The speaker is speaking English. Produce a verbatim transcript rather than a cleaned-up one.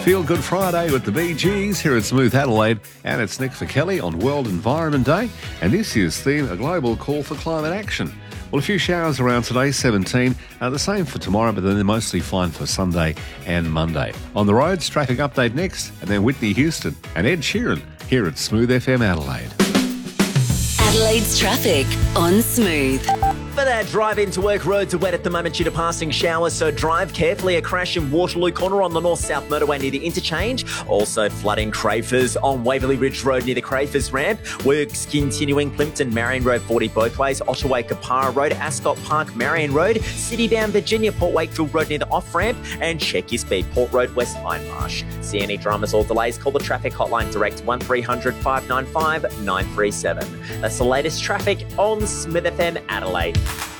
Feel Good Friday with the Bee Gees here at Smooth Adelaide, and it's Nick for Kelly on World Environment Day, and this year's theme, a global call for climate action. Well, a few showers around today, seventeen, uh, the same for tomorrow, but then they're mostly fine for Sunday and Monday. On the roads, traffic update next, and then Whitney Houston and Ed Sheeran here at Smooth F M Adelaide. Adelaide's traffic on Smooth. For that drive into work, roads are wet at the moment due to passing showers, so drive carefully. A crash in Waterloo Corner on the north-south motorway near the interchange. Also flooding Crafers on Waverley Ridge Road near the Crafers ramp. Works continuing Plimpton, Marion Road forty both ways. Otterway Kapara Road, Ascot Park, Marion Road. City-bound Virginia, Port Wakefield Road near the off-ramp. And check your speed, Port Road, West Hindmarsh. See any dramas or delays, call the traffic hotline direct one three hundred, five nine five, nine three seven. That's the latest traffic on Smith F M Adelaide.